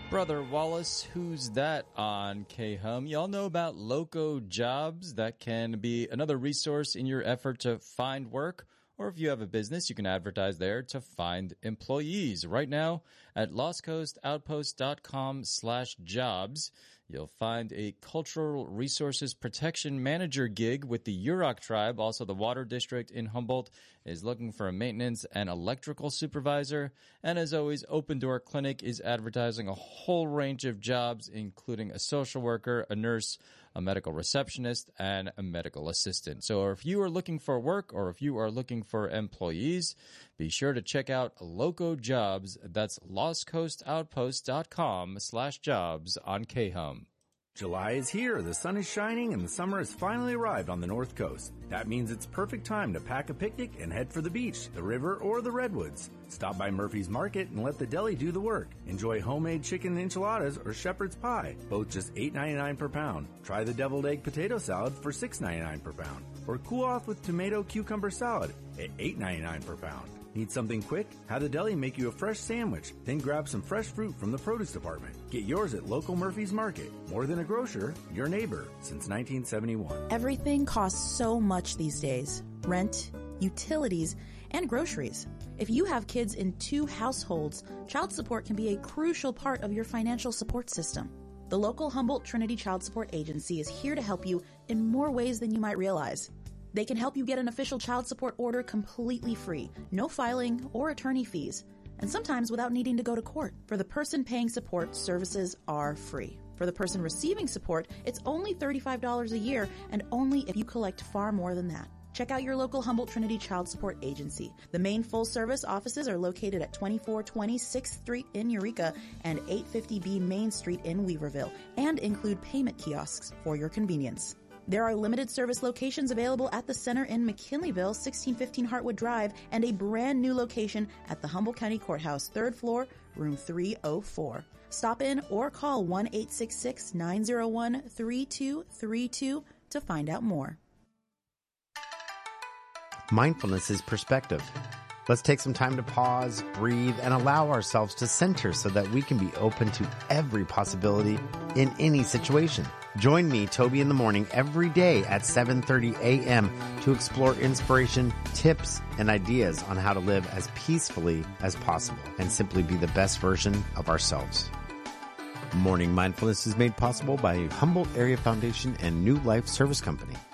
Brother Wallace, who's that on K-Hum? Y'all know about Loco Jobs. That can be another resource in your effort to find work. Or if you have a business, you can advertise there to find employees. Right now at lostcoastoutpost.com/jobs, you'll find a cultural resources protection manager gig with the Yurok tribe. Also, the Water District in Humboldt is looking for a maintenance and electrical supervisor. And as always, Open Door Clinic is advertising a whole range of jobs, including a social worker, a nurse, a medical receptionist, and a medical assistant. So if you are looking for work or if you are looking for employees, be sure to check out Loco Jobs. That's lostcoastoutpost.com/jobs on K-Hum. July is here, the sun is shining, and the summer has finally arrived on the North Coast. That means it's perfect time to pack a picnic and head for the beach, the river, or the redwoods. Stop by Murphy's Market and let the deli do the work. Enjoy homemade chicken enchiladas or shepherd's pie, both just $8.99 per pound. Try the deviled egg potato salad for $6.99 per pound. Or cool off with tomato cucumber salad at $8.99 per pound. Need something quick? Have the deli make you a fresh sandwich, then grab some fresh fruit from the produce department. Get yours at local Murphy's Market. More than a grocer, your neighbor since 1971. Everything costs so much these days. Rent, utilities, and groceries. If you have kids in 2 households, child support can be a crucial part of your financial support system. The local Humboldt Trinity Child Support Agency is here to help you in more ways than you might realize. They can help you get an official child support order completely free, no filing or attorney fees, and sometimes without needing to go to court. For the person paying support, services are free. For the person receiving support, it's only $35 a year and only if you collect far more than that. Check out your local Humboldt Trinity Child Support Agency. The main full-service offices are located at 2420 6th Street in Eureka and 850B Main Street in Weaverville and include payment kiosks for your convenience. There are limited service locations available at the center in McKinleyville, 1615 Hartwood Drive, and a brand new location at the Humboldt County Courthouse, 3rd floor, room 304. Stop in or call 1-866-901-3232 to find out more. Mindfulness is perspective. Let's take some time to pause, breathe, and allow ourselves to center so that we can be open to every possibility in any situation. Join me, Toby, in the morning every day at 7:30 a.m. to explore inspiration, tips, and ideas on how to live as peacefully as possible and simply be the best version of ourselves. Morning Mindfulness is made possible by Humboldt Area Foundation and New Life Service Company.